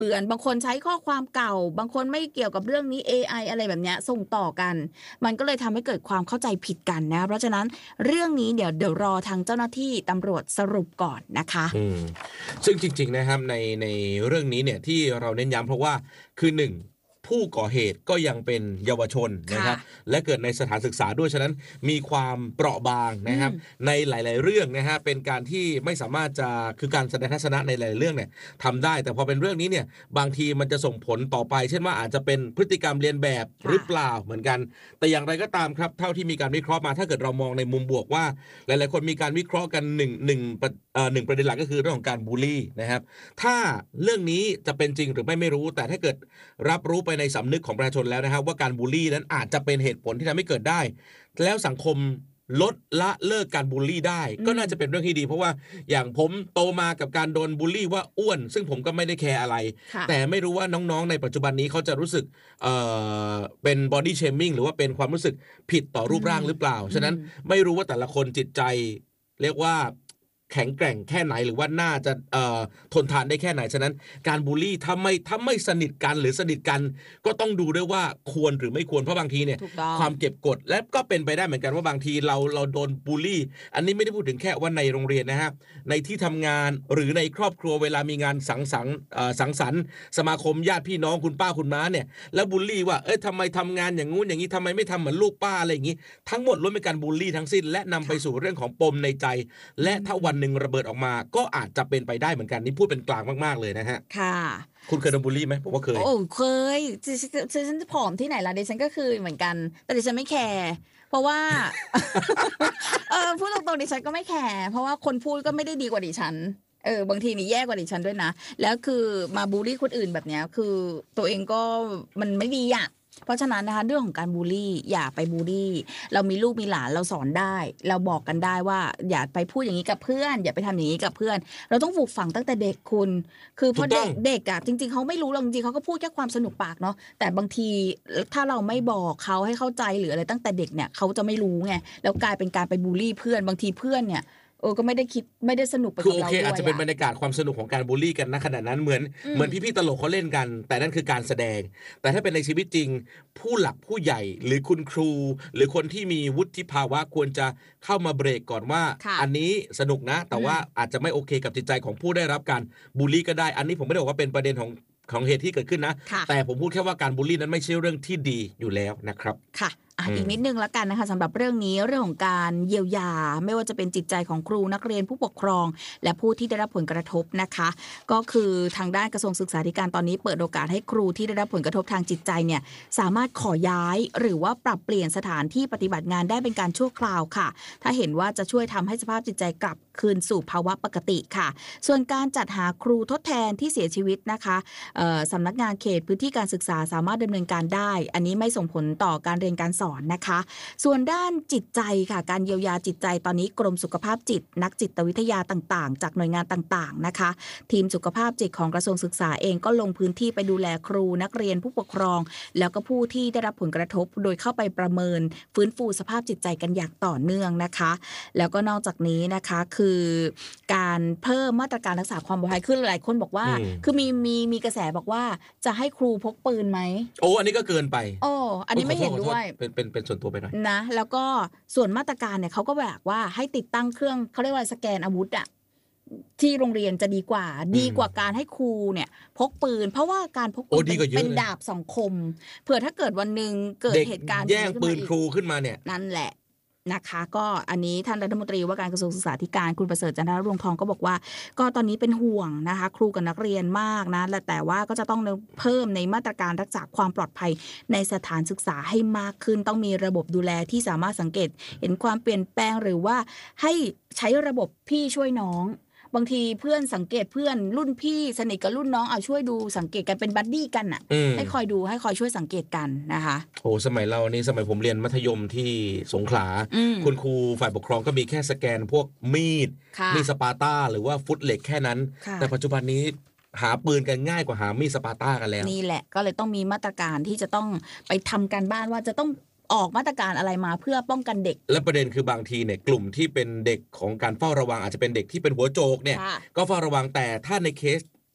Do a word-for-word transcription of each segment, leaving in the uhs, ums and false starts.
เปื้อนบางคนใช้ข้อความเก่าบางคนไม่เกี่ยวกับเรื่องนี้ เอ ไอ อะไรแบบเนี้ยส่งต่อกันมันก็เลยทำให้เกิดความเข้าใจผิดกันนะเพราะฉะนั้นเรื่องนี้เดี๋ยวเดี๋ยวรอทางเจ้าหน้าที่ตำรวจสรุปก่อนนะคะอืมซึ่งจริงๆนะครับในในเรื่องนี้เนี่ยที่เราเน้นย้ำเพราะว่าคือหนึ่งผู้ก่อเหตุก็ยังเป็นเยาวชนนะครับและเกิดในสถานศึกษาด้วยฉะนั้นมีความเปราะบางนะครับในหลายๆเรื่องนะฮะเป็นการที่ไม่สามารถจะคือการแสดงทัศนะในหลายเรื่องเนี่ยทำได้แต่พอเป็นเรื่องนี้เนี่ยบางทีมันจะส่งผลต่อไปเช่นว่าอาจจะเป็นพฤติกรรมเลียนแบบหรือเปล่าเหมือนกันแต่อย่างไรก็ตามครับเท่าที่มีการวิเคราะห์มาถ้าเกิดเรามองในมุมบวกว่าหลายๆคนมีการวิเคราะห์กันหนึ่งหนึ่งเอ่อหนึ่งประเด็นหลักก็คือเรื่องของการบูลลี่นะครับถ้าเรื่องนี้จะเป็นจริงหรือไม่ไม่รู้แต่ถ้าเกิดรับรู้ไปในสำนึกของประชาชนแล้วนะครับว่าการบูลลี่นั้นอาจจะเป็นเหตุผลที่ทำให้เกิดได้แล้วสังคมลดละเลิกการบูลลี่ได้ก็น่าจะเป็นเรื่องที่ดีเพราะว่าอย่างผมโตมากับการโดนบูลลี่ว่าอ้วนซึ่งผมก็ไม่ได้แคร์อะไรแต่ไม่รู้ว่าน้องๆในปัจจุบันนี้เขาจะรู้สึกเอ่อเป็น body shaming หรือว่าเป็นความรู้สึกผิดต่อรูปร่างหรือเปล่าฉะนั้นไม่รู้ว่าแต่ละคนจิตใจเรียกว่าแข็งแกร่งแค่ไหนหรือว่าน่าจะเอ่อทนทานได้แค่ไหนฉะนั้นการบูลลี่ถ้าไม่ถ้าไม่สนิทกันหรือสนิทกันก็ต้องดูด้วยว่าควรหรือไม่ควรเพราะบางทีเนี่ยความเก็บกดและก็เป็นไปได้เหมือนกันว่าบางทีเราเราโดนบูลลี่อันนี้ไม่ได้พูดถึงแค่ว่าในโรงเรียนนะฮะในที่ทำงานหรือในครอบครัวเวลามีงานสังสรรค์เอ่อสังสรรค์สมาคมญาติพี่น้องคุณป้าคุณม้าเนี่ยแล้วบูลลี่ว่าเอ้ยทำไมทำงานอย่างงู้นอย่างนี้ทำไมไม่ทำเหมือนลูกป้าอะไรอย่างนี้ทั้งหมดล้วนเป็นการบูลลี่ทั้งสิ้นและนำไปสู่เรื่องของปมในใจและถ้าวันหนึ่งระเบิดออกมาก็อาจจะเป็นไปได้เหมือนกันนี่พูดเป็นกลางมากๆเลยนะฮะค่ะคุณเคยโดนบูลลี่ไหมผมว่าเคยโอ้เคยฉันจะผอมที่ไหนล่ะดิฉันก็คือเหมือนกันแต่ดิฉันไม่แคร์เพราะว่าเออพูดตรงๆดิฉันก็ไม่แคร์เพราะว่าคนพูดก็ไม่ได้ดีกว่าดิฉันเออบางทีนี่แย่กว่าดิฉันด้วยนะแล้วคือมาบูลลี่คนอื่นแบบเนี้ยคือตัวเองก็มันไม่ดีอ่ะเพราะฉะนั้นนะคะเรื่องของการบูลลี่อย่าไปบูลลี่เรามีลูกมีหลานเราสอนได้เราบอกกันได้ว่าอย่าไปพูดอย่างนี้กับเพื่อนอย่าไปทำอย่างนี้กับเพื่อนเราต้องปลูกฝังตั้งแต่เด็กคุณคือเพราะเด็กเด็กอ่ะจริงๆเขาไม่รู้หรอกจริงๆเขาก็พูดแค่ความสนุกปากเนาะแต่บางทีถ้าเราไม่บอกเขาให้เข้าใจหรืออะไรตั้งแต่เด็กเนี่ยเขาจะไม่รู้ไงแล้วกลายเป็นการไปบูลลี่เพื่อนบางทีเพื่อนเนี่ยเออก็ไม่ได้คิดไม่ได้สนุกไปกับเราด้วยคือโอเคอาจจะเป็นบรรยากาศความสนุกของการบูลลี่กันณขณะนั้นเหมือนเหมือนพี่ๆตลกเขาเล่นกันแต่นั่นคือการแสดงแต่ถ้าเป็นในชีวิตจริงผู้หลักผู้ใหญ่หรือคุณครูหรือคนที่มีวุฒิภาวะควรจะเข้ามาเบรกก่อนว่าอันนี้สนุกนะแต่ว่าอาจจะไม่โอเคกับจิตใจของผู้ได้รับการบูลลี่ก็ได้อันนี้ผมไม่ได้บอกว่าเป็นประเด็นของของเหตุที่เกิดขึ้นนะแต่ผมพูดแค่ว่าการบูลลี่นั้นไม่ใช่เรื่องที่ดีอยู่แล้วนะครับค่ะอีกนิดนึงแล้วกันนะคะสำหรับเรื่องนี้เรื่องของการเยียวยาไม่ว่าจะเป็นจิตใจของครูนักเรียนผู้ปกครองและผู้ที่ได้รับผลกระทบนะคะก็คือทางด้านกระทรวงศึกษาธิการตอนนี้เปิดโอกาสให้ครูที่ได้รับผลกระทบทางจิตใจเนี่ยสามารถขอย้ายหรือว่าปรับเปลี่ยนสถานที่ปฏิบัติงานได้เป็นการชั่วคราวค่ะถ้าเห็นว่าจะช่วยทำให้สภาพจิตใจกลับคืนสู่ภาวะปกติค่ะส่วนการจัดหาครูทดแทนที่เสียชีวิตนะคะสำนักงานเขตพื้นที่การศึกษาสามารถดำเนินการได้อันนี้ไม่ส่งผลต่อการเรียนการสอนนะคะส่วนด้านจิตใจค่ะการเยียวยาจิตใจตอนนี้กรมสุขภาพจิตนักจิตวิทยาต่างๆจากหน่วยงานต่างๆนะคะทีมสุขภาพจิตของกระทรวงศึกษาเองก็ลงพื้นที่ไปดูแลครูนักเรียนผู้ปกครองแล้วก็ผู้ที่ได้รับผลกระทบโดยเข้าไปประเมินฟื้นฟูสภาพจิตใจกันอย่างต่อเนื่องนะคะแล้วก็นอกจากนี้นะคะคือการเพิ่มมาตรการรักษาความปลอดภัยขึ้นหลายคนบอกว่าคือมีมีมีกระแสบอกว่าจะให้ครูพกปืนไหมโอ้อันนี้ก็เกินไปโอ้อันนี้ไม่เห็นด้วยเป็นเป็นเป็นส่วนตัวไปหน่อยนะแล้วก็ส่วนมาตรการเนี่ยเขาก็แบบว่าให้ติดตั้งเครื่องเขาเรียกว่าสแกนอาวุธอะที่โรงเรียนจะดีกว่าดีกว่าการให้ครูเนี่ยพกปืนเพราะว่าการพกปืนเป็นดาบสองคมเผื่อถ้าเกิดวันนึงเกิดเหตุการณ์แย่งปืนครูขึ้นมาเนี่ยนั่นแหละนะคะก็อันนี้ท่านรัฐมนตรีว่าการกระทรวงศึกษาธิการคุณประเสริฐจันทรรวงทองก็บอกว่าก็ตอนนี้เป็นห่วงนะคะครูกับนักเรียนมากนะแต่ว่าก็จะต้องเพิ่มในมาตรการรักษาความปลอดภัยในสถานศึกษาให้มากขึ้นต้องมีระบบดูแลที่สามารถสังเกตเห็นความเปลี่ยนแปลงหรือว่าให้ใช้ระบบพี่ช่วยน้องบางทีเพื่อนสังเกตเพื่อนรุ่นพี่สนิทกับรุ่นน้องเอาช่วยดูสังเกตกันเป็นบัดดี้กันอ่ะให้คอยดูให้คอยช่วยสังเกตกันนะคะโอ้สมัยเรานี่สมัยผมเรียนมัธยมที่สงขลาคุณครูฝ่ายปกครองก็มีแค่สแกนพวกมีดมีดสปาร์ต้าหรือว่าฟุตเหล็กแค่นั้นแต่ปัจจุบันนี้หาปืนกันง่ายกว่าหามีดสปาร์ต้ากันแล้วนี่แหละก็เลยต้องมีมาตรการที่จะต้องไปทำการบ้านว่าจะต้องออกมาตรการอะไรมาเพื่อป้องกันเด็กและประเด็นคือบางทีเนี่ยกลุ่มที่เป็นเด็กของการเฝ้าระวังอาจจะเป็นเด็กที่เป็นหัวโจกเนี่ยก็เฝ้าระวังแต่ถ้าในเคส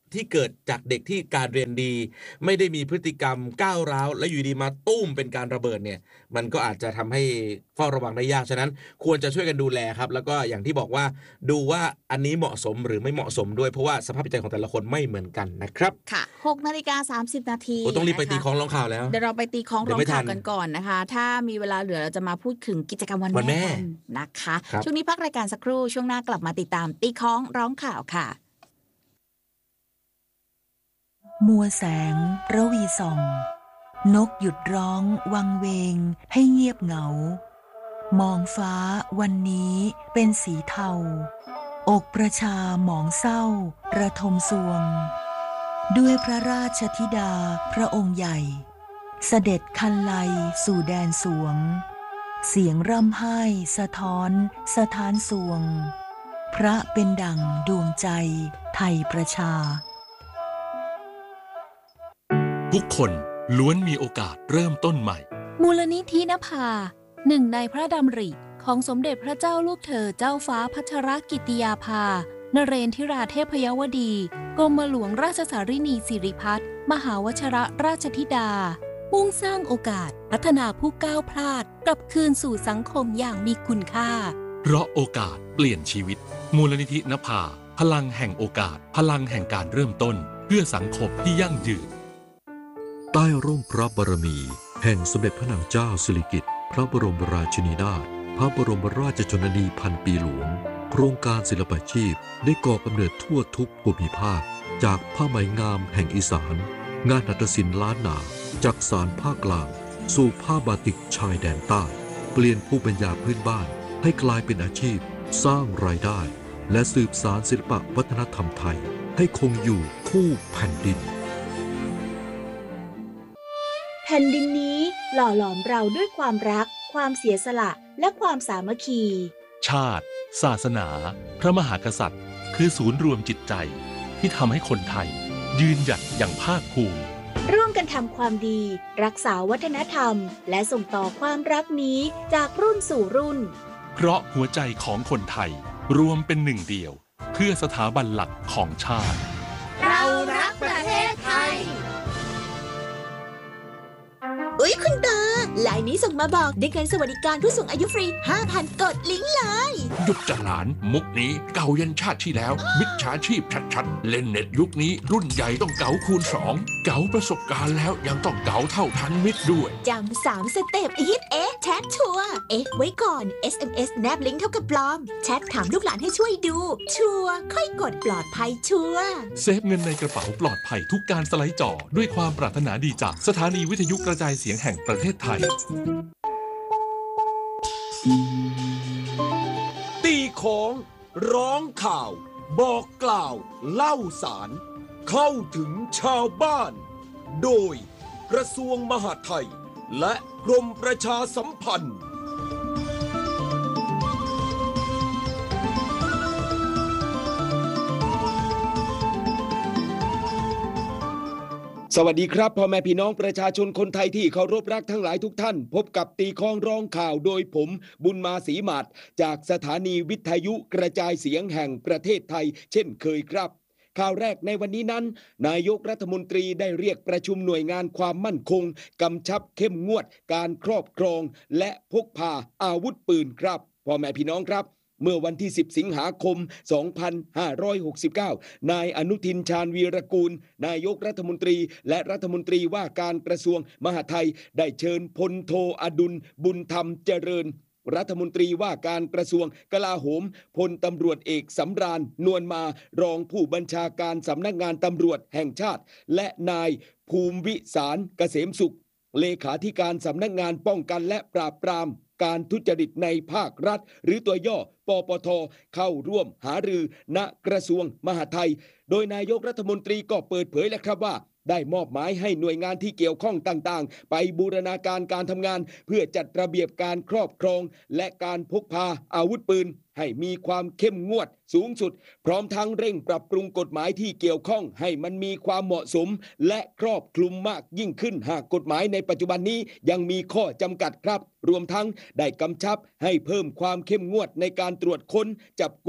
ที่เกิดจากเด็กที่การเรียนดีไม่ได้มีพฤติกรรมก้าวร้าวและอยู่ดีมาตุ้มเป็นการระเบิดเนี่ยมันก็อาจจะทำให้เฝ้าระวังได้ยากฉะนั้นควรจะช่วยกันดูแลครับแล้วก็อย่างที่บอกว่าดูว่าอันนี้เหมาะสมหรือไม่เหมาะสมด้วยเพราะว่าสภาพจิตใจของแต่ละคนไม่เหมือนกันนะครับค่ะหกนาฬิกาสามสิบนาทีโอ้ต้องรีบไปตีคล้องร้องข่าวแล้วเดี๋ยวเราไปตีคล้องร้องข่าวกันก่อนนะคะถ้ามีเวลาเหลือเราจะมาพูดถึงกิจกรรมวันแม่กันนะคะช่วงนี้พักรายการสักครู่ช่วงหน้ากลับมาติดตามตีคล้องร้องข่าวค่ะมัวแสงระวีส่องนกหยุดร้องวังเวงให้เงียบเหงามองฟ้าวันนี้เป็นสีเทาอกประชาหมองเศร้าระทมสวงด้วยพระราชธิดาพระองค์ใหญ่เสด็จคันไลสู่แดนสวงเสียงร่ำไห้สะท้อนสถานสวงพระเป็นดั่งดวงใจไทยประชาทุกคนล้วนมีโอกาสเริ่มต้นใหม่มูลนิธินภาหนึ่งในพระดำริของสมเด็จพระเจ้าลูกเธอเจ้าฟ้าพัชรกิติยาภานเรนทิราเทพยวดีกรมหลวงราชสารินีสิริพัฒน์มหาวชรราชธิดามุ่งสร้างโอกาสพัฒนาผู้ก้าวพลาดกลับคืนสู่สังคมอย่างมีคุณค่าเพราะโอกาสเปลี่ยนชีวิตมูลนิธินภาพลังแห่งโอกาสพลังแห่งการเริ่มต้นเพื่อสังคมที่ยั่งยืนใต้ร่มพระบารมีแห่งสมเด็จพระนางเจ้าสิริกิติ์พระบรมราชินีนาถพระบรมราชชนนีพันปีหลวงโครงการศิลปาชีพได้ก่อกำเนิดทั่วทุกภูมิภาคจากผ้าไหมงามแห่งอีสานงานหัตถศิลป์ล้านนาจากสานภาคกลางสู่ผ้าบาติกชายแดนใต้เปลี่ยนภูมิปัญญาพื้นบ้านให้กลายเป็นอาชีพสร้างรายได้และสืบสานศิลปวัฒนธรรมไทยให้คงอยู่คู่แผ่นดินแผ่นดินนี้หล่อหลอมเราด้วยความรักความเสียสละและความสามัคคีชาติศาสนาพระมหากษัตริย์คือศูนย์รวมจิตใจที่ทำให้คนไทยยืนหยัดอย่างภาคภูมิร่วมกันทำความดีรักษาวัฒนธรรมและส่งต่อความรักนี้จากรุ่นสู่รุ่นเพราะหัวใจของคนไทยรวมเป็นหนึ่งเดียวเพื่อสถาบันหลักของชาติเรารักประเทศไทยเอ้ยคุณตาไลน์นี้ส่งมาบอกได้เงินสวัสดิการผู้สูงอายุฟรี ห้าพัน กดลิงก์เลยหยุดจะหลานมุกนี้เก่ายันชาติที่แล้วมิจฉาชีพชัดๆเล่นเน็ตยุคนี้รุ่นใหญ่ต้องเก๋าคูณสองเก๋าประสบการณ์แล้วยังต้องเก๋าเท่าทันมิตรด้วยจำสามสเต็ปฮิตเอ๊ะแชทชัวร์เอ๊ะไว้ก่อน เอส เอ็ม เอส แนบลิงก์เท่ากับปลอมแชทถามลูกหลานให้ช่วยดูชัวร์ค่อยกดปลอดภัยชัวร์เซฟเงินในกระเป๋าปลอดภัยทุกการสไลด์จอด้วยความปรารถนาดีจากสถานีวิทยุกระจายเสียงแห่งประเทศไทยตีของร้องข่าวบอกกล่าวเล่าสารเข้าถึงชาวบ้านโดยกระทรวงมหาดไทยและกรมประชาสัมพันธ์สวัสดีครับพ่อแม่พี่น้องประชาชนคนไทยที่เคารพรักทั้งหลายทุกท่านพบกับตีคล้องร้องข่าวโดยผมบุญมาศรีหมาดจากสถานีวิทยุกระจายเสียงแห่งประเทศไทยเช่นเคยครับข่าวแรกในวันนี้นั้นนายกรัฐมนตรีได้เรียกประชุมหน่วยงานความมั่นคงกำชับเข้มงวดการครอบครองและพกพาอาวุธปืนครับพ่อแม่พี่น้องครับเมื่อวันที่สิบสิงหาคมสองพันห้าร้อยหกสิบเก้านายอนุทินชาญวีรกูลนายกรัฐมนตรีและรัฐมนตรีว่าการกระทรวงมหาดไทยได้เชิญพลโทอดุลบุญธรรมเจริญรัฐมนตรีว่าการกระทรวงกลาโหมพลตำรวจเอกสำราญนวลมารองผู้บัญชาการสำนักงานตำรวจแห่งชาติและนายภูมิวิสารเกษมสุขเลขาธิการสำนักงานป้องกันและปราบปรามการทุจริตในภาครัฐหรือตัวย่อปปท.เข้าร่วมหารือณกระทรวงมหาดไทยโดยนายกรัฐมนตรีก็เปิดเผยแล้วครับว่าได้มอบหมายให้หน่วยงานที่เกี่ยวข้องต่างๆไปบูรณาการการทำงานเพื่อจัดระเบียบการครอบครองและการพกพาอาวุธปืนให้มีความเข้มงวดสูงสุดพร้อมทั้งเร่งปรับปรุงกฎหมายที่เกี่ยวข้องให้มันมีความเหมาะสมและครอบคลุมมากยิ่งขึ้นหากกฎหมายในปัจจุบันนี้ยังมีข้อจำกัดครับรวมทั้งได้กำชับให้เพิ่มความเข้มงวดในการตรวจค้นจับกุม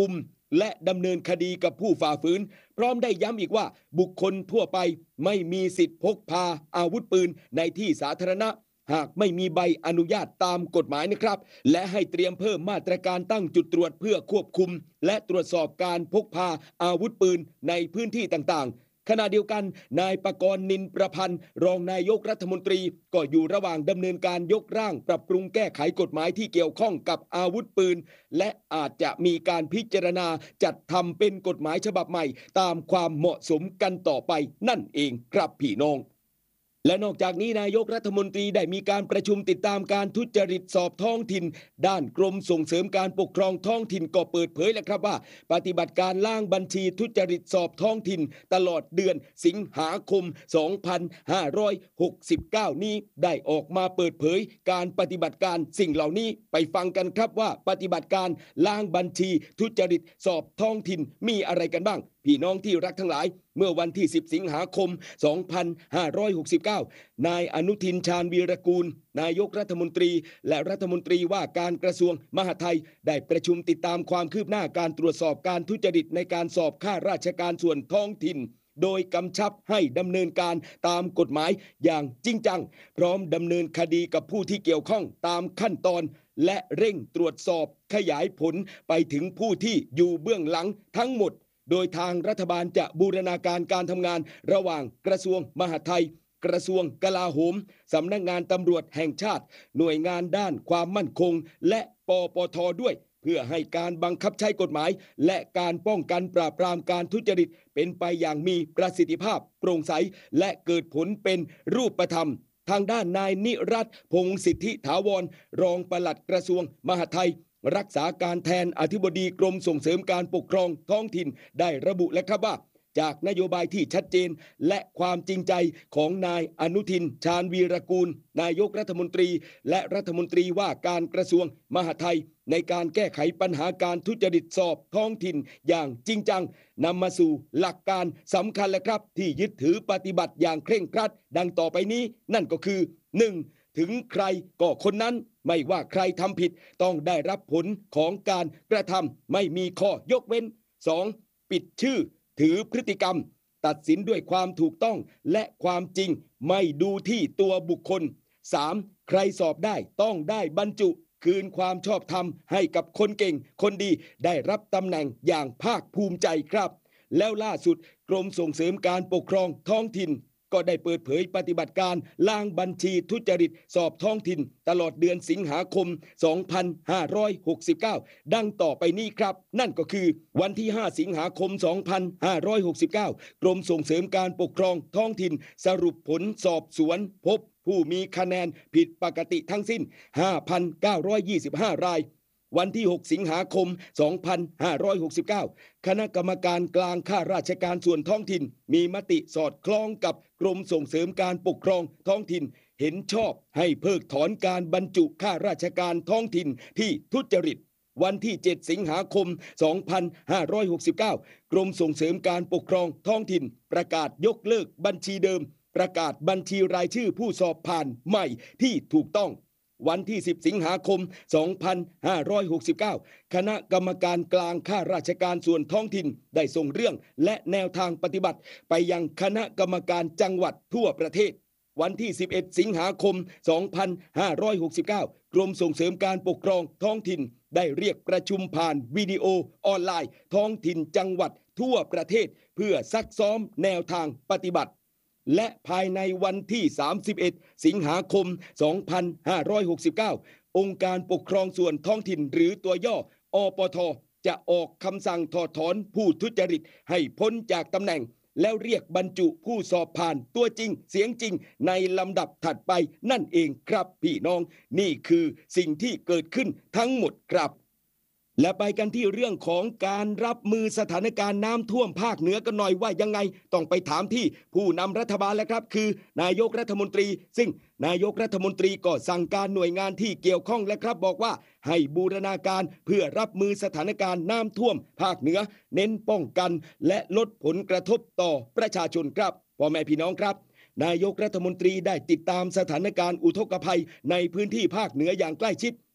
และดำเนินคดีกับผู้ฝ่าฝืนพร้อมได้ย้ำอีกว่าบุคคลทั่วไปไม่มีสิทธิพกพาอาวุธปืนในที่สาธารณะหากไม่มีใบอนุญาตตามกฎหมายนะครับและให้เตรียมเพิ่มมาตรการตั้งจุดตรวจเพื่อควบคุมและตรวจสอบการพกพาอาวุธปืนในพื้นที่ต่างๆขณะเดียวกันนายปกรณ์นินประพันธ์รองนายกรัฐมนตรีก็อยู่ระหว่างดำเนินการยกร่างปรับปรุงแก้ไขกฎหมายที่เกี่ยวข้องกับอาวุธปืนและอาจจะมีการพิจารณาจัดทำเป็นกฎหมายฉบับใหม่ตามความเหมาะสมกันต่อไปนั่นเองครับพี่น้องและนอกจากนี้นายกรัฐมนตรีได้มีการประชุมติดตามการทุจริตสอบท้องถิ่นด้านกรมส่งเสริมการปกครองท้องถิ่นก็เปิดเผยแล้วครับว่าปฏิบัติการล่างบัญชีทุจริตสอบท้องถิ่นตลอดเดือนสิงหาคมสองพันห้าร้อยหกสิบเก้านี้ได้ออกมาเปิดเผยการปฏิบัติการสิ่งเหล่านี้ไปฟังกันครับว่าปฏิบัติการล่างบัญชีทุจริตสอบท้องถิ่นมีอะไรกันบ้างพี่น้องที่รักทั้งหลายเมื่อวันที่สิบสิงหาคมสองพันห้าร้อยหกสิบเก้านายอนุทินชาญวีรกูลนายกรัฐมนตรีและรัฐมนตรีว่าการกระทรวงมหาดไทยได้ประชุมติดตามความคืบหน้าการตรวจสอบการทุจริตในการสอบข้าราชการส่วนท้องถิ่นโดยกำชับให้ดำเนินการตามกฎหมายอย่างจริงจังพร้อมดำเนินคดีกับผู้ที่เกี่ยวข้องตามขั้นตอนและเร่งตรวจสอบขยายผลไปถึงผู้ที่อยู่เบื้องหลังทั้งหมดโดยทางรัฐบาลจะบูรณาการการทำงานระหว่างกระทรวงมหาดไทยกระทรวงกลาโหมสำนักงานตำรวจแห่งชาติหน่วยงานด้านความมั่นคงและปปท.ด้วยเพื่อให้การบังคับใช้กฎหมายและการป้องกันปราบปรามการทุจริตเป็นไปอย่างมีประสิทธิภาพโปร่งใสและเกิดผลเป็นรูปธรรมทางด้านนายนิรัตน์พงษ์สิทธิถาวรรองปลัดกระทรวงมหาดไทยรักษาการแทนอธิบดีกรมส่งเสริมการปกครองท้องถิ่นได้ระบุและครับว่าจากนโยบายที่ชัดเจนและความจริงใจของนายอนุทินชาญวีรกูลนายกรัฐมนตรีและรัฐมนตรีว่าการกระทรวงมหาดไทยในการแก้ไขปัญหาการทุจริตสอบท้องถิ่นอย่างจริงจังนำมาสู่หลักการสำคัญและครับที่ยึดถือปฏิบัติอย่างเคร่งครัดดังต่อไปนี้นั่นก็คือ หนึ่งถึงใครก็คนนั้นไม่ว่าใครทำผิดต้องได้รับผลของการกระทำไม่มีข้อยกเว้น สองปิดชื่อถือพฤติกรรมตัดสินด้วยความถูกต้องและความจริงไม่ดูที่ตัวบุคคล สามใครสอบได้ต้องได้บรรจุคืนความชอบธรรมให้กับคนเก่งคนดีได้รับตำแหน่งอย่างภาคภูมิใจครับแล้วล่าสุดกรมส่งเสริมการปกครองท้องถิ่นก็ได้เปิดเผยปฏิบัติการล้างบัญชีทุจริตสอบท้องถิ่นตลอดเดือนสิงหาคมสองพันห้าร้อยหกสิบเก้าดังต่อไปนี้ครับนั่นก็คือวันที่ห้าสิงหาคมสองพันห้าร้อยหกสิบเก้ากรมส่งเสริมการปกครองท้องถิ่นสรุปผลสอบสวนพบผู้มีคะแนนผิดปกติทั้งสิ้น ห้าพันเก้าร้อยยี่สิบห้า รายวันที่หกสิงหาคมสองพันห้าร้อยหกสิบเก้าคณะกรรมการกลางข้าราชการส่วนท้องถิ่นมีมติสอดคล้องกับกรมส่งเสริมการปกครองท้องถิ่นเห็นชอบให้เพิกถอนการบรรจุข้าราชการท้องถิ่นที่ทุจริตวันที่เจ็ดสิงหาคมสองพันห้าร้อยหกสิบเก้ากรมส่งเสริมการปกครองท้องถิ่นประกาศยกเลิกบัญชีเดิมประกาศบัญชีรายชื่อผู้สอบผ่านใหม่ที่ถูกต้องวันที่สิบสิงหาคมสองพันห้าร้อยหกสิบเก้าคณะกรรมการกลางข้าราชการส่วนท้องถิ่นได้ส่งเรื่องและแนวทางปฏิบัติไปยังคณะกรรมการจังหวัดทั่วประเทศวันที่สิบเอ็ดสิงหาคมสองพันห้าร้อยหกสิบเก้ากรมส่งเสริมการปกครองท้องถิ่นได้เรียกประชุมผ่านวิดีโอออนไลน์ท้องถิ่นจังหวัดทั่วประเทศเพื่อซักซ้อมแนวทางปฏิบัติและภายในวันที่สามสิบเอ็ดสิงหาคมสองพันห้าร้อยหกสิบเก้าองค์การปกครองส่วนท้องถิ่นหรือตัวย่ออปท.จะออกคำสั่งถอดถอนผู้ทุจริตให้พ้นจากตำแหน่งแล้วเรียกบรรจุผู้สอบผ่านตัวจริงเสียงจริงในลำดับถัดไปนั่นเองครับพี่น้องนี่คือสิ่งที่เกิดขึ้นทั้งหมดครับและไปกันที่เรื่องของการรับมือสถานการณ์น้ำท่วมภาคเหนือกันหน่อยว่ายังไงต้องไปถามที่ผู้นำรัฐบาลแล้วครับคือนายกรัฐมนตรีซึ่งนายกรัฐมนตรีก็สั่งการหน่วยงานที่เกี่ยวข้องและครับบอกว่าให้บูรณาการเพื่อรับมือสถานการณ์น้ำท่วมภาคเหนือเน้นป้องกันและลดผลกระทบต่อประชาชนครับพ่อแม่พี่น้องครับนายกรัฐมนตรีได้ติดตามสถานการณ์อุทกภัยในพื้นที่ภาคเหนืออย่างใกล้ชิด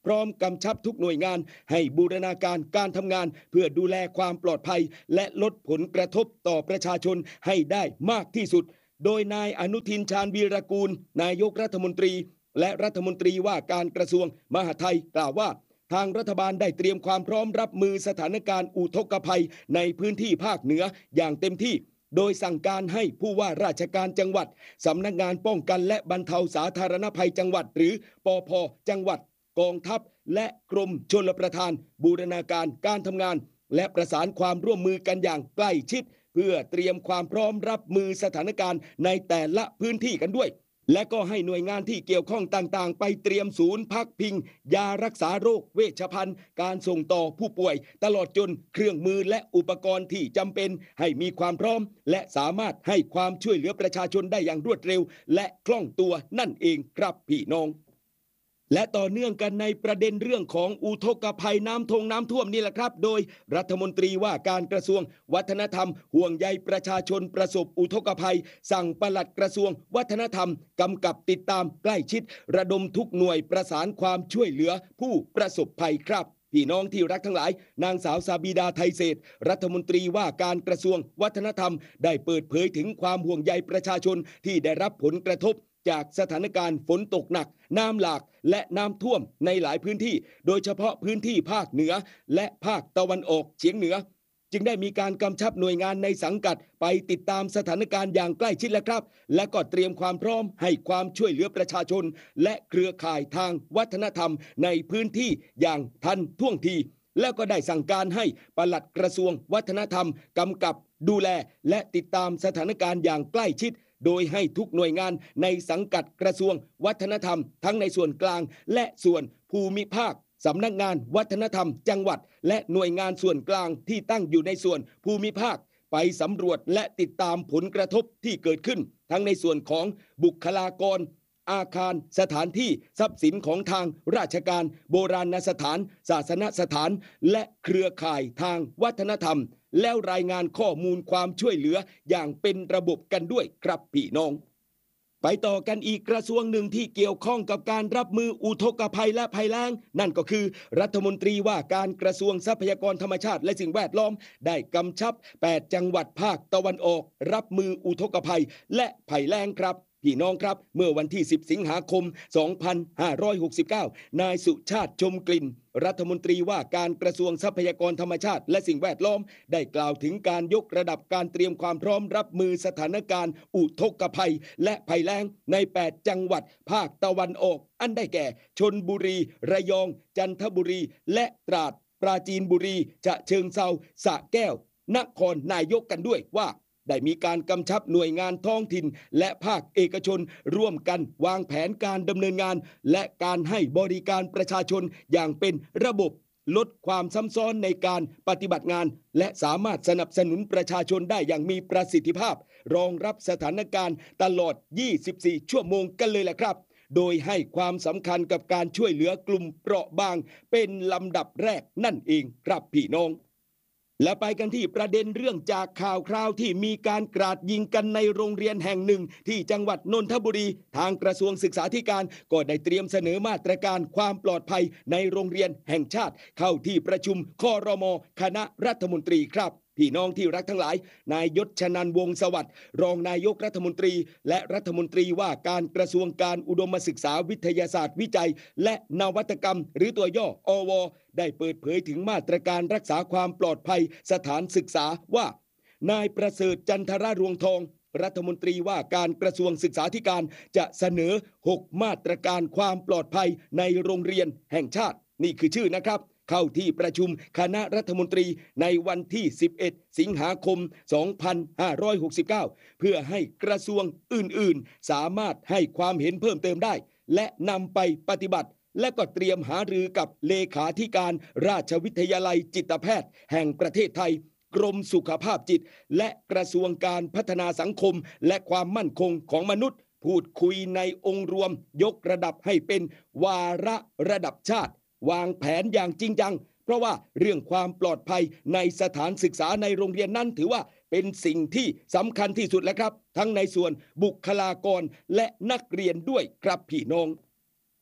พร้อมกำชับทุกหน่วยงานให้บูรณาการการทำงานเพื่อดูแลความปลอดภัยและลดผลกระทบต่อประชาชนให้ได้มากที่สุดโดยนายอนุทินชาญวีรกูลนายกรัฐมนตรีและรัฐมนตรีว่าการกระทรวงมหาดไทยกล่าวว่าทางรัฐบาลได้เตรียมความพร้อมรับมือสถานการณ์อุทกภัยในพื้นที่ภาคเหนืออย่างเต็มที่โดยสั่งการให้ผู้ว่าราชการจังหวัดสำนักงานป้องกันและบรรเทาสาธารณภัยจังหวัดหรือปภ.จังหวัดกองทัพและกรมชลประทานบูรณาการการทำงานและประสานความร่วมมือกันอย่างใกล้ชิดเพื่อเตรียมความพร้อมรับมือสถานการณ์ในแต่ละพื้นที่กันด้วยและก็ให้หน่วยงานที่เกี่ยวข้องต่างๆไปเตรียมศูนย์พักพิงยารักษาโรคเวชภัณฑ์การส่งต่อผู้ป่วยตลอดจนเครื่องมือและอุปกรณ์ที่จำเป็นให้มีความพร้อมและสามารถให้ความช่วยเหลือประชาชนได้อย่างรวดเร็วและคล่องตัวนั่นเองครับพี่น้องและต่อเนื่องกันในประเด็นเรื่องของอุทกภัยน้ำทงน้ำท่วมนี่แหละครับโดยรัฐมนตรีว่าการกระทรวงวัฒนธรรมห่วงใยประชาชนประสบอุทกภัยสั่งปลัดกระทรวงวัฒนธรรมกำกับติดตามใกล้ชิดระดมทุกหน่วยประสานความช่วยเหลือผู้ประสบภัยครับพี่น้องที่รักทั้งหลายนางสาวซาบีดาไทยเศรษฐ์รัฐมนตรีว่าการกระทรวงวัฒนธรรมได้เปิดเผยถึงความห่วงใยประชาชนที่ได้รับผลกระทบจากสถานการณ์ฝนตกหนักน้ำหลากและน้ำท่วมในหลายพื้นที่โดยเฉพาะพื้นที่ภาคเหนือและภาคตะวันออกเฉียงเหนือจึงได้มีการกำชับหน่วยงานในสังกัดไปติดตามสถานการณ์อย่างใกล้ชิดแล้วครับและก็เตรียมความพร้อมให้ความช่วยเหลือประชาชนและเครือข่ายทางวัฒนธรรมในพื้นที่อย่างทันท่วงทีแล้วก็ได้สั่งการให้ปลัดกระทรวงวัฒนธรรมกำกับดูแลและติดตามสถานการณ์อย่างใกล้ชิดโดยให้ทุกหน่วยงานในสังกัดกระทรวงวัฒนธรรมทั้งในส่วนกลางและส่วนภูมิภาคสำนักงานวัฒนธรรมจังหวัดและหน่วยงานส่วนกลางที่ตั้งอยู่ในส่วนภูมิภาคไปสำรวจและติดตามผลกระทบที่เกิดขึ้นทั้งในส่วนของบุคลากรอาคารสถานที่ทรัพย์สินของทางราชการโบราณสถานศาสนสถานและเครือข่ายทางวัฒนธรรมแล้วรายงานข้อมูลความช่วยเหลืออย่างเป็นระบบกันด้วยครับพี่น้องไปต่อกันอีกกระทรวงหนึ่งที่เกี่ยวข้องกับการรับมืออุทกภัยและภัยแล้งนั่นก็คือรัฐมนตรีว่าการกระทรวงทรัพยากรธรรมชาติและสิ่งแวดล้อมได้กำชับแปดจังหวัดภาคตะวันออกรับมืออุทกภัยและภัยแล้งครับพี่น้องครับเมื่อวันที่สิบสิงหาคมสองพันห้าร้อยหกสิบเก้านายสุชาติชมกลิ่นรัฐมนตรีว่าการกระทรวงทรัพยากรธรรมชาติและสิ่งแวดล้อมได้กล่าวถึงการยกระดับการเตรียมความพร้อมรับมือสถานการณ์อุทกภัยและภัยแล้งในแปดจังหวัดภาคตะวันออกอันได้แก่ชลบุรีระยองจันทบุรีและตราดปราจีนบุรีฉะเชิงเทราสระแก้วนครนายกกันด้วยว่าได้มีการกำชับหน่วยงานท้องถิ่นและภาคเอกชนร่วมกันวางแผนการดำเนินงานและการให้บริการประชาชนอย่างเป็นระบบลดความซ้ำซ้อนในการปฏิบัติงานและสามารถสนับสนุนประชาชนได้อย่างมีประสิทธิภาพรองรับสถานการณ์ตลอดยี่สิบสี่ชั่วโมงกันเลยแหละครับโดยให้ความสำคัญกับการช่วยเหลือกลุ่มเปราะบางเป็นลำดับแรกนั่นเองครับพี่น้องและไปกันที่ประเด็นเรื่องจากข่าวคราวที่มีการกราดยิงกันในโรงเรียนแห่งหนึ่งที่จังหวัดนนทบุรีทางกระทรวงศึกษาธิการก็ได้เตรียมเสนอมาตรการความปลอดภัยในโรงเรียนแห่งชาติเข้าที่ประชุมครม.คณะรัฐมนตรีครับพี่น้องที่รักทั้งหลายนายยศชนันท์วงศ์สวัสดิ์รองนายกรัฐมนตรีและรัฐมนตรีว่าการกระทรวงการอุดมศึกษาวิทยาศาสตร์วิจัยและนวัตกรรมหรือตัวย่ออวได้เปิดเผยถึงมาตรการรักษาความปลอดภัยสถานศึกษาว่านายประเสริฐจันทรรวงทองรัฐมนตรีว่าการกระทรวงศึกษาธิการจะเสนอหกมาตรการความปลอดภัยในโรงเรียนแห่งชาตินี่คือชื่อนะครับเข้าที่ประชุมคณะรัฐมนตรีในวันที่สิบเอ็ดสิงหาคมสองพันห้าร้อยหกสิบเก้าเพื่อให้กระทรวงอื่นๆสามารถให้ความเห็นเพิ่มเติมได้และนำไปปฏิบัติและก็เตรียมหารือกับเลขาธิการราชวิทยาลัยจิตแพทย์แห่งประเทศไทยกรมสุขภาพจิตและกระทรวงการพัฒนาสังคมและความมั่นคงของมนุษย์พูดคุยในองค์รวมยกระดับให้เป็นวาระระดับชาติวางแผนอย่างจริงจังเพราะว่าเรื่องความปลอดภัยในสถานศึกษาในโรงเรียนนั้นถือว่าเป็นสิ่งที่สำคัญที่สุดแล้วครับทั้งในส่วนบุคลากรและนักเรียนด้วยครับพี่น้อง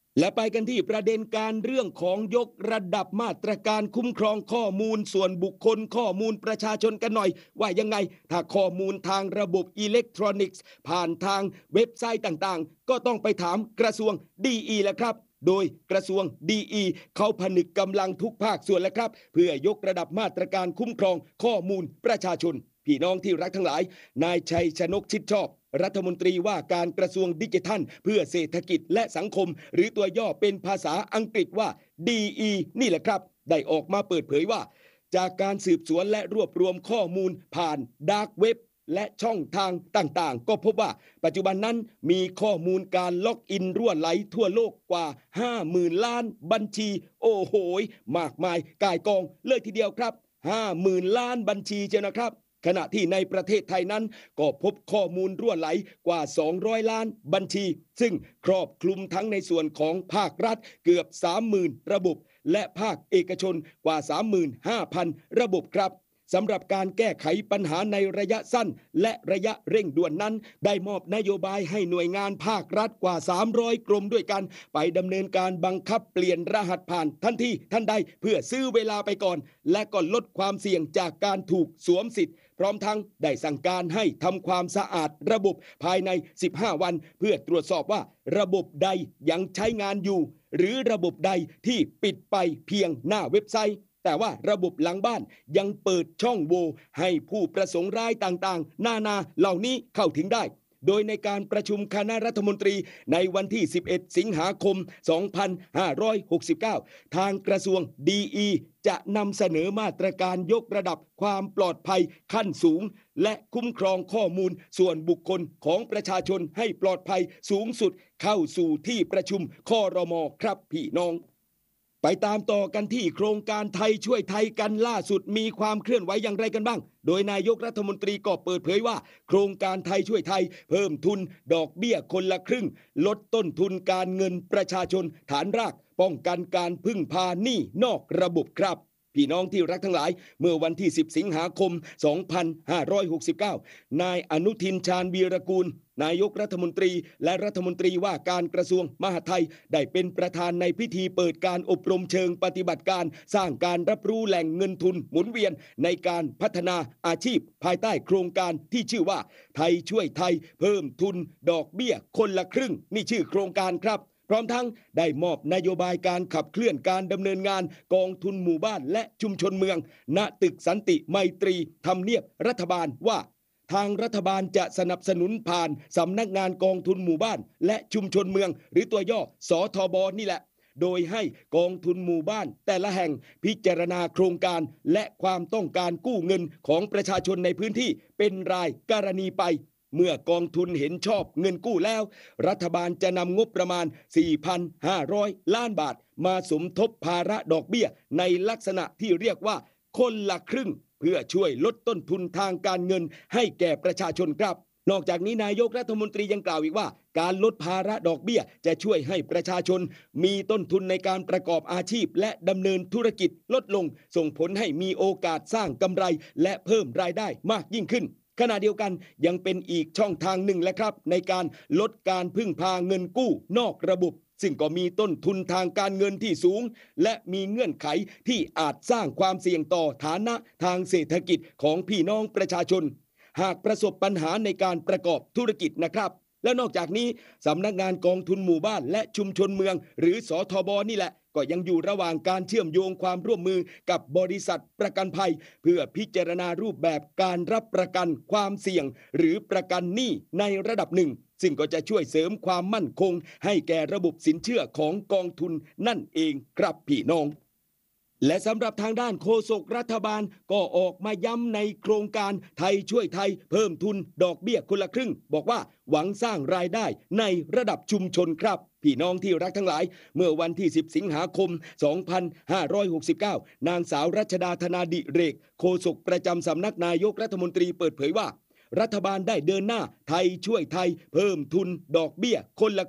และไปกันที่ประเด็นการเรื่องของยกระดับมาตรการคุ้มครองข้อมูลส่วนบุคคลข้อมูลประชาชนกันหน่อยว่ายังไงถ้าข้อมูลทางระบบอิเล็กทรอนิกส์ผ่านทางเว็บไซต์ต่างๆก็ต้องไปถามกระทรวง ดี อี แหละครับโดยกระทรวง ดี อี เขาผนึกกำลังทุกภาคส่วนแล้วครับเพื่อยกระดับมาตรการคุ้มครองข้อมูลประชาชนพี่น้องที่รักทั้งหลายนายชัยชนกชิดชอบรัฐมนตรีว่าการกระทรวงดิจิทัลเพื่อเศรษฐกิจและสังคมหรือตัวย่อเป็นภาษาอังกฤษว่า ดี อี นี่แหละครับได้ออกมาเปิดเผยว่าจากการสืบสวนและรวบรวมข้อมูลผ่านดาร์กเว็บและช่องทางต่างๆก็พบว่าปัจจุบันนั้นมีข้อมูลการล็อกอินรั่วไหลทั่วโลกกว่า ห้าหมื่น ล้านบัญชีโอ้โหมากมายก่ายกองเลยทีเดียวครับ ห้าหมื่น ล้านบัญชีเจ้านะครับขณะที่ในประเทศไทยนั้นก็พบข้อมูลรั่วไหลกว่าสองร้อยล้านบัญชีซึ่งครอบคลุมทั้งในส่วนของภาครัฐเกือบ สามหมื่น ระบบและภาคเอกชนกว่า สามหมื่นห้าพัน ระบบครับสำหรับการแก้ไขปัญหาในระยะสั้นและระยะเร่งด่วนนั้นได้มอบนโยบายให้หน่วยงานภาครัฐกว่าสามร้อยกรมด้วยกันไปดำเนินการบังคับเปลี่ยนรหัสผ่านทันทีทันใดเพื่อซื้อเวลาไปก่อนและก็ลดความเสี่ยงจากการถูกสวมสิทธิ์พร้อมทั้งได้สั่งการให้ทำความสะอาดระบบภายในสิบห้าวันเพื่อตรวจสอบว่าระบบใดยังใช้งานอยู่หรือระบบใดที่ปิดไปเพียงหน้าเว็บไซต์แต่ว่าระบบหลังบ้านยังเปิดช่องโหว่ให้ผู้ประสงค์ร้ายต่างๆนานาเหล่านี้เข้าถึงได้โดยในการประชุมคณะรัฐมนตรีในวันที่สิบเอ็ดสิงหาคมสองพันห้าร้อยหกสิบเก้าทางกระทรวง ดี อี จะนำเสนอมาตรการยกระดับความปลอดภัยขั้นสูงและคุ้มครองข้อมูลส่วนบุคคลของประชาชนให้ปลอดภัยสูงสุดเข้าสู่ที่ประชุมครม.ครับพี่น้องไปตามต่อกันที่โครงการไทยช่วยไทยกันล่าสุดมีความเคลื่อนไหวอย่างไรกันบ้างโดยนายกรัฐมนตรีก็เปิดเผยว่าโครงการไทยช่วยไทยเพิ่มทุนดอกเบี้ยคนละครึ่งลดต้นทุนการเงินประชาชนฐานรากป้องกันการพึ่งพาหนี้นอกระบบครับพี่น้องที่รักทั้งหลายเมื่อวันที่สิบสิงหาคมสองพันห้าร้อยหกสิบเก้านายอนุทินชาญวีรกูลนายกรัฐมนตรีและรัฐมนตรีว่าการกระทรวงมหาดไทยได้เป็นประธานในพิธีเปิดการอบรมเชิงปฏิบัติการสร้างการรับรู้แหล่งเงินทุนหมุนเวียนในการพัฒนาอาชีพภายใต้โครงการที่ชื่อว่าไทยช่วยไทยเพิ่มทุนดอกเบี้ยคนละครึ่งนี่ชื่อโครงการครับพร้อมทั้งได้มอบนโยบายการขับเคลื่อนการดำเนินงานกองทุนหมู่บ้านและชุมชนเมืองณตึกสันติไมตรีทำเนียบรัฐบาลว่าทางรัฐบาลจะสนับสนุนผ่านสำนักงานกองทุนหมู่บ้านและชุมชนเมืองหรือตัวย่อสทบนี่แหละโดยให้กองทุนหมู่บ้านแต่ละแห่งพิจารณาโครงการและความต้องการกู้เงินของประชาชนในพื้นที่เป็นรายกรณีไปเมื่อกองทุนเห็นชอบเงินกู้แล้วรัฐบาลจะนำงบประมาณ สี่พันห้าร้อย ล้านบาทมาสมทบภาระดอกเบี้ยในลักษณะที่เรียกว่าคนละครึ่งเพื่อช่วยลดต้นทุนทางการเงินให้แก่ประชาชนครับนอกจากนี้นายกรัฐมนตรียังกล่าวอีกว่าการลดภาระดอกเบี้ยจะช่วยให้ประชาชนมีต้นทุนในการประกอบอาชีพและดำเนินธุรกิจลดลงส่งผลให้มีโอกาสสร้างกำไรและเพิ่มรายได้มากยิ่งขึ้นขณะเดียวกันยังเป็นอีกช่องทางหนึ่งแหละครับในการลดการพึ่งพาเงินกู้นอกระบบซึ่งก็มีต้นทุนทางการเงินที่สูงและมีเงื่อนไขที่อาจสร้างความเสี่ยงต่อฐานะทางเศรษฐกิจของพี่น้องประชาชนหากประสบปัญหาในการประกอบธุรกิจนะครับและนอกจากนี้สำนักงานกองทุนหมู่บ้านและชุมชนเมืองหรือสทบนี่แหละก็ยังอยู่ระหว่างการเชื่อมโยงความร่วมมือกับบริษัทประกันภัยเพื่อพิจารณารูปแบบการรับประกันความเสี่ยงหรือประกันหนี้ในระดับหนึ่งซึ่งก็จะช่วยเสริมความมั่นคงให้แก่ระบบสินเชื่อของกองทุนนั่นเองครับพี่น้องและสำหรับทางด้านโฆษกรัฐบาลก็ออกมาย้ำในโครงการไทยช่วยไทยเพิ่มทุนดอกเบี้ยคนละครึ่งบอกว่าหวังสร้างรายได้ในระดับชุมชนครับพี่น้องที่รักทั้งหลายเมื่อวันที่สิบสิงหาคมสองพันห้าร้อยหกสิบเก้านางสาวรัชดาธนาดิเรกโฆษกประจำสำนักนายกรัฐมนตรีเปิดเผยว่ารัฐบาลได้เดินหน้าไทยช่วยไทยเพิ่มทุนดอกเบี้ยคนละครึ่ง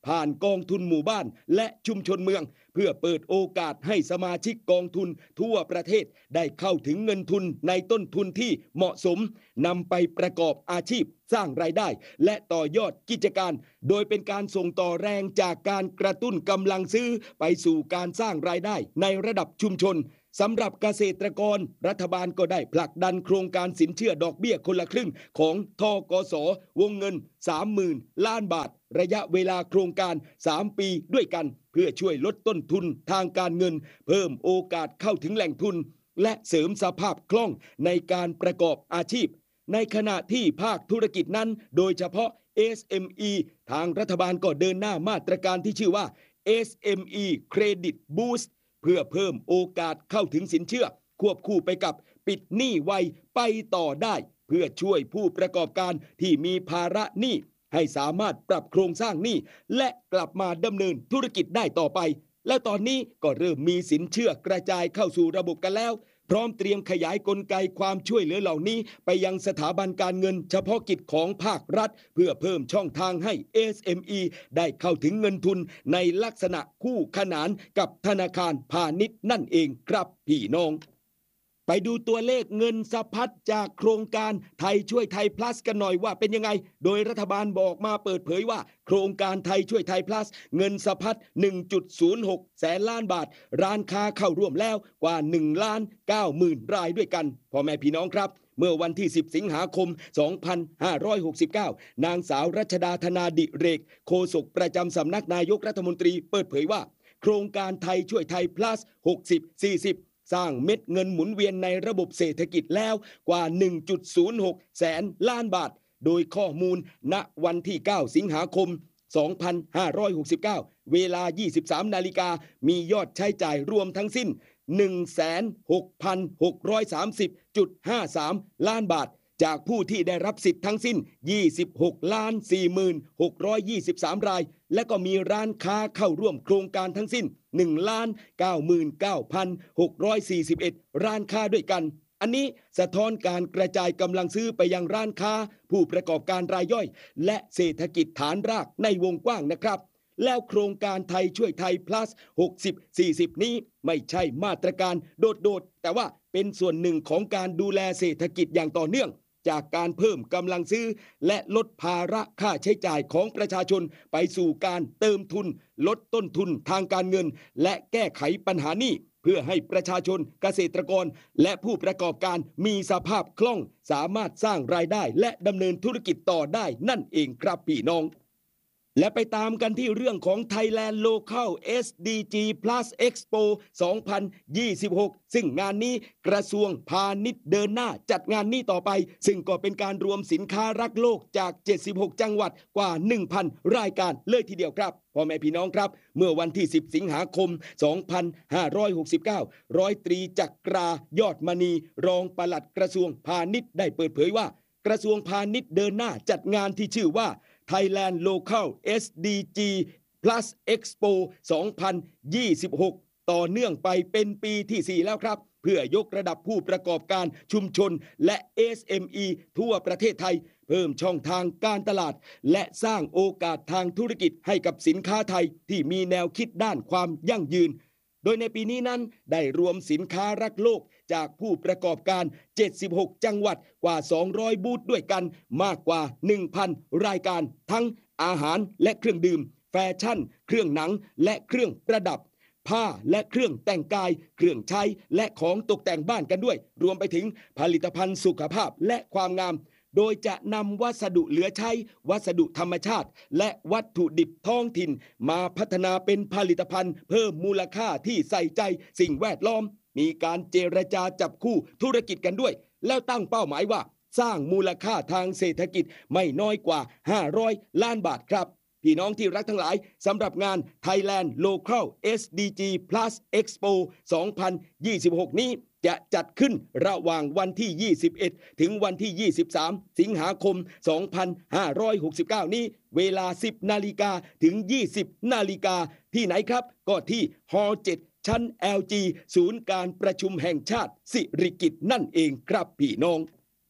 ผ่านกองทุนหมู่บ้านและชุมชนเมืองเพื่อเปิดโอกาสให้สมาชิกกองทุนทั่วประเทศได้เข้าถึงเงินทุนในต้นทุนที่เหมาะสมนำไปประกอบอาชีพสร้างรายได้และต่อยอดกิจการโดยเป็นการส่งต่อแรงจากการกระตุ้นกำลังซื้อไปสู่การสร้างรายได้ในระดับชุมชนสำหรับเกษตรกรรัฐบาลก็ได้ผลักดันโครงการสินเชื่อดอกเบี้ยคนละครึ่งของธกส.วงเงิน สามหมื่น ล้านบาทระยะเวลาโครงการสามปีด้วยกันเพื่อช่วยลดต้นทุนทางการเงินเพิ่มโอกาสเข้าถึงแหล่งทุนและเสริมสภาพคล่องในการประกอบอาชีพในขณะที่ภาคธุรกิจนั้นโดยเฉพาะ เอส เอ็ม อี ทางรัฐบาลก็เดินหน้ามาตรการที่ชื่อว่า เอส เอ็ม อี Credit Boost เพื่อเพิ่มโอกาสเข้าถึงสินเชื่อควบคู่ไปกับปิดหนี้ไวไปต่อได้เพื่อช่วยผู้ประกอบการที่มีภาระหนี้ให้สามารถปรับโครงสร้างหนี้และกลับมาดำเนินธุรกิจได้ต่อไปและตอนนี้ก็เริ่มมีสินเชื่อกระจายเข้าสู่ระบบกันแล้วพร้อมเตรียมขยายกลไกความช่วยเหลือเหล่านี้ไปยังสถาบันการเงินเฉพาะกิจของภาครัฐเพื่อเพิ่มช่องทางให้ เอส เอ็ม อี ได้เข้าถึงเงินทุนในลักษณะคู่ขนานกับธนาคารพาณิชย์นั่นเองครับพี่น้องไปดูตัวเลขเงินสะพัดจากโครงการไทยช่วยไทย plus กันหน่อยว่าเป็นยังไงโดยรัฐบาลบอกมาเปิดเผยว่าโครงการไทยช่วยไทย plus เงินสะพัด หนึ่งจุดศูนย์หก แสนล้านบาทร้านค้าเข้าร่วมแล้วกว่า หนึ่งล้านเก้าหมื่น รายด้วยกันพ่อแม่พี่น้องครับเมื่อวันที่สิบสิงหาคมสองพันห้าร้อยหกสิบเก้านางสาวรัชดาธนาดิเรกโฆษกประจำสำนักนายกรัฐมนตรีเปิดเผยว่าโครงการไทยช่วยไทย plus หกสิบ สี่สิบสร้างเม็ดเงินหมุนเวียนในระบบเศรษฐกิจแล้วกว่า หนึ่งจุดศูนย์หก แสนล้านบาทโดยข้อมูลณวันที่เก้าสิงหาคมสองพันห้าร้อยหกสิบเก้าเวลา ยี่สิบสามนาฬิกามียอดใช้จ่ายรวมทั้งสิ้น หนึ่งแสนหกพันหกร้อยสามสิบจุดห้าสาม ล้านบาทจากผู้ที่ได้รับสิทธิ์ทั้งสิ้น ยี่สิบหกล้านสี่หมื่นหกร้อยยี่สิบสาม รายและก็มีร้านค้าเข้าร่วมโครงการทั้งสิ้น หนึ่งล้านเก้าหมื่นเก้าพันหกร้อยสี่สิบเอ็ด ร้านค้าด้วยกันอันนี้สะท้อนการกระจายกำลังซื้อไปยังร้านค้าผู้ประกอบการรายย่อยและเศรษฐกิจฐานรากในวงกว้างนะครับแล้วโครงการไทยช่วยไทย plus หกสิบ สี่สิบ นี้ไม่ใช่มาตรการโดดๆแต่ว่าเป็นส่วนหนึ่งของการดูแลเศรษฐกิจอย่างต่อเนื่องจากการเพิ่มกำลังซื้อและลดภาระค่าใช้จ่ายของประชาชนไปสู่การเติมทุนลดต้นทุนทางการเงินและแก้ไขปัญหาหนี้เพื่อให้ประชาชนเกษตรกรและผู้ประกอบการมีสภาพคล่องสามารถสร้างรายได้และดำเนินธุรกิจต่อได้นั่นเองครับพี่น้องและไปตามกันที่เรื่องของ Thailand Local เอส ดี จี Plus Expo สองพันยี่สิบหกซึ่งงานนี้กระทรวงพาณิชย์เดินหน้าจัดงานนี้ต่อไปซึ่งก็เป็นการรวมสินค้ารักโลกจากเจ็ดสิบหกจังหวัดกว่า หนึ่งพัน รายการเลยทีเดียวครับพ่อแม่พี่น้องครับเมื่อวันที่สิบสิงหาคมสองพันห้าร้อยหกสิบเก้าร้อยตรีจักรายอดมณีรองปลัดกระทรวงพาณิชย์ได้เปิดเผยว่ากระทรวงพาณิชย์เดินหน้าจัดงานที่ชื่อว่าThailand Local เอส ดี จี Plus Expo สองพันยี่สิบหกต่อเนื่องไปเป็นปีที่สี่แล้วครับเพื่อยกระดับผู้ประกอบการชุมชนและ เอส เอ็ม อี ทั่วประเทศไทยเพิ่มช่องทางการตลาดและสร้างโอกาสทางธุรกิจให้กับสินค้าไทยที่มีแนวคิดด้านความยั่งยืนโดยในปีนี้นั้นได้รวมสินค้ารักโลกจากผู้ประกอบการเจ็ดสิบหกจังหวัดกว่าสองร้อยบูธด้วยกันมากกว่า หนึ่งพัน รายการทั้งอาหารและเครื่องดื่มแฟชั่นเครื่องหนังและเครื่องประดับผ้าและเครื่องแต่งกายเครื่องใช้และของตกแต่งบ้านกันด้วยรวมไปถึงผลิตภัณฑ์สุขภาพและความงามโดยจะนำวัสดุเหลือใช้วัสดุธรรมชาติและวัตถุดิบท้องถิ่นมาพัฒนาเป็นผลิตภัณฑ์เพิ่มมูลค่าที่ใส่ใจสิ่งแวดล้อมมีการเจรจาจับคู่ธุรกิจกันด้วยแล้วตั้งเป้าหมายว่าสร้างมูลค่าทางเศรษฐกิจไม่น้อยกว่าห้าร้อยล้านบาทครับพี่น้องที่รักทั้งหลายสำหรับงาน Thailand Local เอส ดี จี Plus Expo สองพันยี่สิบหกนี้จะจัดขึ้นระหว่างวันที่ยี่สิบเอ็ดถึงวันที่ยี่สิบสามสิงหาคมสองพันห้าร้อยหกสิบเก้านี้เวลา สิบนาฬิกาถึง ยี่สิบนาฬิกาที่ไหนครับก็ที่ฮอลล์เจ็ดชั้น แอล จี ศูนย์การประชุมแห่งชาติสิริกิติ์นั่นเองครับพี่น้อง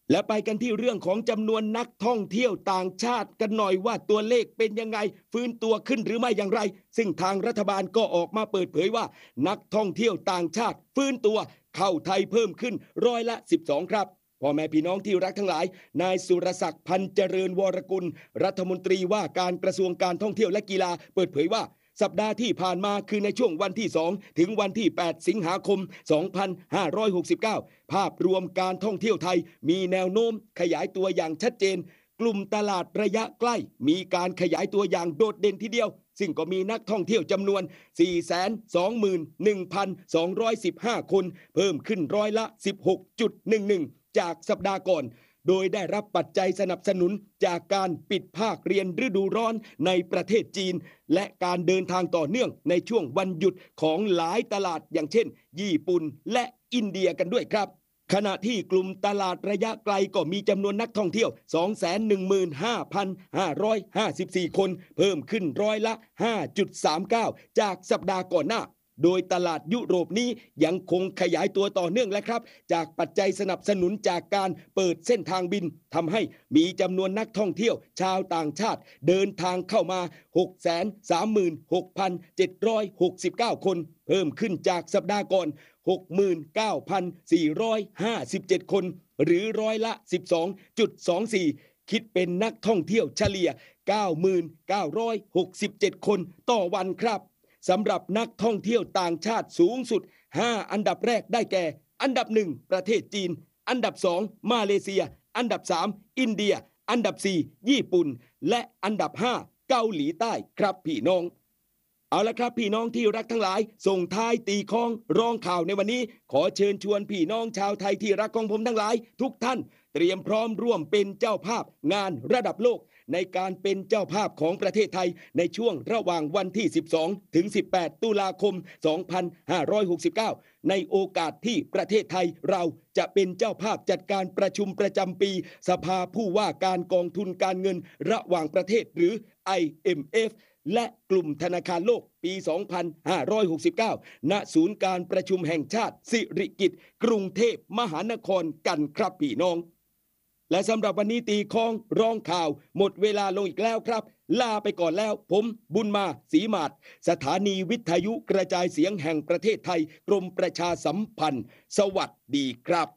และไปกันที่เรื่องของจำนวนนักท่องเที่ยวต่างชาติกันหน่อยว่าตัวเลขเป็นยังไงฟื้นตัวขึ้นหรือไม่อย่างไรซึ่งทางรัฐบาลก็ออกมาเปิดเผยว่านักท่องเที่ยวต่างชาติฟื้นตัวเข้าไทยเพิ่มขึ้นร้อยละสิบสองครับพ่อแม่พี่น้องที่รักทั้งหลายนายสุรศักดิ์พันเจริญวรกุลรัฐมนตรีว่าการกระทรวงการท่องเที่ยวและกีฬาเปิดเผยว่าสัปดาห์ที่ผ่านมาคือในช่วงวันที่สองถึงวันที่แปดสิงหาคมสองพันห้าร้อยหกสิบเก้าภาพรวมการท่องเที่ยวไทยมีแนวโน้มขยายตัวอย่างชัดเจนกลุ่มตลาดระยะใกล้มีการขยายตัวอย่างโดดเด่นทีเดียวซึ่งก็มีนักท่องเที่ยวจำนวน สี่แสนสองหมื่นหนึ่งพันสองร้อยสิบห้า คนเพิ่มขึ้นร้อยละ สิบหกจุดหนึ่งหนึ่ง จากสัปดาห์ก่อนโดยได้รับปัจจัยสนับสนุนจากการปิดภาคเรียนฤดูร้อนในประเทศจีนและการเดินทางต่อเนื่องในช่วงวันหยุดของหลายตลาดอย่างเช่นญี่ปุ่นและอินเดียกันด้วยครับขณะที่กลุ่มตลาดระยะไกลก็มีจำนวนนักท่องเที่ยว สองแสนหนึ่งหมื่นห้าพันห้าร้อยห้าสิบสี่ คนเพิ่มขึ้นร้อยละ ห้าจุดสามเก้า จากสัปดาห์ก่อนหน้าโดยตลาดยุโรปนี้ยังคงขยายตัวต่อเนื่องและครับจากปัจจัยสนับสนุนจากการเปิดเส้นทางบินทำให้มีจำนวนนักท่องเที่ยวชาวต่างชาติเดินทางเข้ามา หกแสนสามหมื่นหกพันเจ็ดร้อยหกสิบเก้า คนเพิ่มขึ้นจากสัปดาห์ก่อน หกหมื่นเก้าพันสี่ร้อยห้าสิบเจ็ด คนหรือร้อยละ สิบสองจุดสองสี่ คิดเป็นนักท่องเที่ยวเฉลี่ย เก้าหมื่นเก้าร้อยหกสิบเจ็ด คนต่อวันครับสำหรับนักท่องเที่ยวต่างชาติสูงสุดห้าอันดับแรกได้แก่อันดับหนึ่งประเทศจีนอันดับสองมาเลเซียอันดับสามอินเดียอันดับสี่ญี่ปุ่นและอันดับห้าเกาหลีใต้ครับพี่น้องเอาละครับพี่น้องที่รักทั้งหลายส่งท้ายตีคล้องร้องข่าวในวันนี้ขอเชิญชวนพี่น้องชาวไทยที่รักของผมทั้งหลายทุกท่านเตรียมพร้อมร่วมเป็นเจ้าภาพงานระดับโลกในการเป็นเจ้าภาพของประเทศไทยในช่วงระหว่างวันที่สิบสองถึงสิบแปดตุลาคมสองพันห้าร้อยหกสิบเก้าในโอกาสที่ประเทศไทยเราจะเป็นเจ้าภาพจัดการประชุมประจำปีสภาผู้ว่าการกองทุนการเงินระหว่างประเทศหรือ ไอ เอ็ม เอฟ และกลุ่มธนาคารโลกปี สองพันห้าร้อยหกสิบเก้า ณ ศูนย์การประชุมแห่งชาติสิริกิติ์กรุงเทพมหานครกันครับพี่น้องและสำหรับวันนี้ตีคล้องร้องข่าวหมดเวลาลงอีกแล้วครับลาไปก่อนแล้วผมบุญมาศรีมาศสถานีวิทยุกระจายเสียงแห่งประเทศไทยกรมประชาสัมพันธ์สวัสดีครับ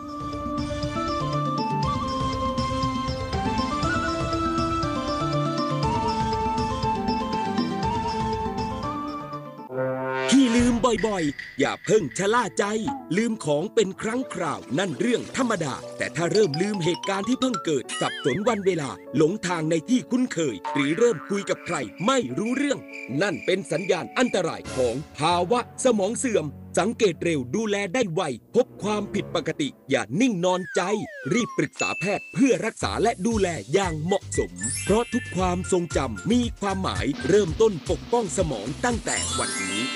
ที่ลืมบ่อยๆอย่าเพิ่งชะล่าใจลืมของเป็นครั้งคราวนั่นเรื่องธรรมดาแต่ถ้าเริ่มลืมเหตุการณ์ที่เพิ่งเกิดสับสนวันเวลาหลงทางในที่คุ้นเคยหรือเริ่มคุยกับใครไม่รู้เรื่องนั่นเป็นสัญญาณอันตรายของภาวะสมองเสื่อมสังเกตเร็วดูแลได้ไวพบความผิดปกติอย่านิ่งนอนใจรีบปรึกษาแพทย์เพื่อรักษาและดูแลอย่างเหมาะสมเพราะทุกความทรงจำมีความหมายเริ่มต้นปกป้องสมองตั้งแต่วันนี้